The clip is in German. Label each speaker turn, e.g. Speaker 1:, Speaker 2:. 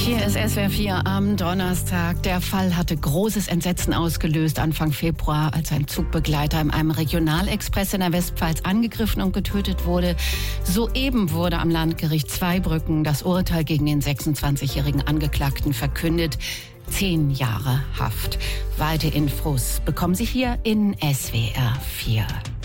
Speaker 1: Hier ist SWR 4 am Donnerstag. Der Fall hatte großes Entsetzen ausgelöst Anfang Februar, als ein Zugbegleiter in einem Regionalexpress in der Westpfalz angegriffen und getötet wurde. Soeben wurde am Landgericht Zweibrücken das Urteil gegen den 26-jährigen Angeklagten verkündet. 10 Jahre Haft. Weitere Infos bekommen Sie hier in SWR 4.